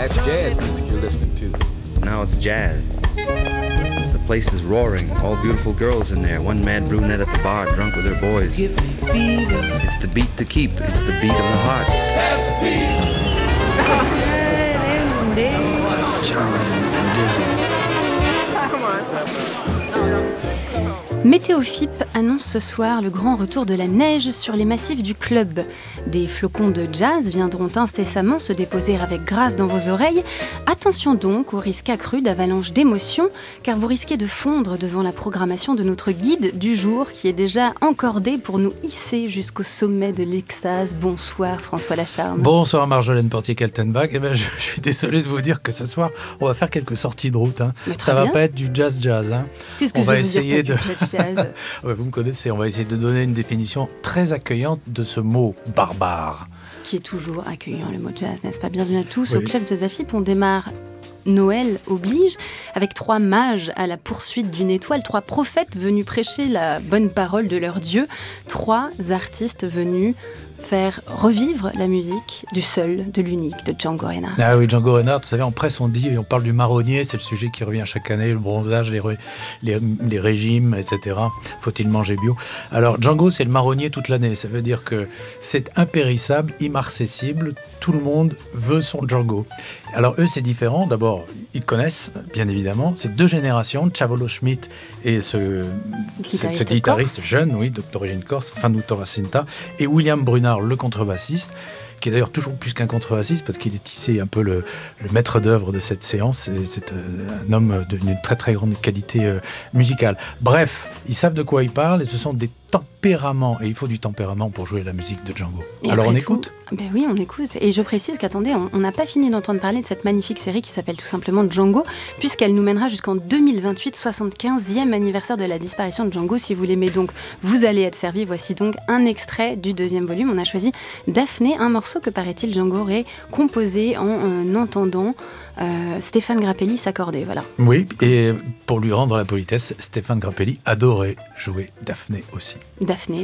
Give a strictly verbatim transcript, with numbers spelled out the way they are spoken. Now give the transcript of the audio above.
That's jazz music you're listening to. Now it's jazz. The place is roaring. All beautiful girls in there. One mad brunette at the bar, drunk with her boys. It's the beat to keep. It's the beat of the heart. Météo F I P annonce ce soir le grand retour de la neige sur les massifs du club. Des flocons de jazz viendront incessamment se déposer avec grâce dans vos oreilles. Attention donc au risque accru d'avalanche d'émotions, car vous risquez de fondre devant la programmation de notre guide du jour qui est déjà encordé pour nous hisser jusqu'au sommet de l'extase. Bonsoir François Lacharme. Bonsoir Marjolaine Portier-Kaltenbach. Eh ben, je, je suis désolé de vous dire que ce soir, on va faire quelques sorties de route. Hein. Ça ne va pas être du jazz-jazz. Hein. Qu'est-ce que on ça va veut essayer dire, de... jazz ouais, vous me connaissez, on va essayer de donner une définition très accueillante de ce mot barbare. Qui est toujours accueillant, le mot jazz, n'est-ce pas? Bienvenue à tous oui. Au Club Jazz à F I P. On démarre Noël oblige, avec trois mages à la poursuite d'une étoile, trois prophètes venus prêcher la bonne parole de leur Dieu, trois artistes venus faire revivre la musique du seul, de l'unique, de Django Reinhardt. Ah oui, Django Reinhardt, vous savez, en presse on dit, on parle du marronnier, c'est le sujet qui revient chaque année, le bronzage, les, re, les, les régimes, et cetera. Faut-il manger bio? Alors Django, c'est le marronnier toute l'année, ça veut dire que c'est impérissable, immarcessible, tout le monde veut son Django. Alors eux, c'est différent, d'abord, ils connaissent, bien évidemment, c'est deux générations, Chavolo Schmidt et ce guitariste, ce guitariste jeune, oui, d'origine corse, Fanuto Racinta, et William Brunard, le contrebassiste, qui est d'ailleurs toujours plus qu'un contrebassiste parce qu'il est tissé un peu le, le maître d'œuvre de cette séance. Et c'est un homme d'une très très grande qualité euh, musicale. Bref, ils savent de quoi ils parlent et ce sont des tempéraments. Et il faut du tempérament pour jouer la musique de Django. Et alors on tout, écoute ben oui, on écoute. Et je précise qu'attendez, on n'a pas fini d'entendre parler de cette magnifique série qui s'appelle tout simplement Django, puisqu'elle nous mènera jusqu'en deux mille vingt-huit, soixante-quinzième anniversaire de la disparition de Django. Si vous l'aimez donc, vous allez être servi. Voici donc un extrait du deuxième volume. On a choisi Daphné, un morceau que paraît-il Django aurait composé en euh, entendant euh, Stéphane Grappelli s'accorder. Voilà. Oui, et pour lui rendre la politesse, Stéphane Grappelli adorait jouer Daphné aussi. Daphné.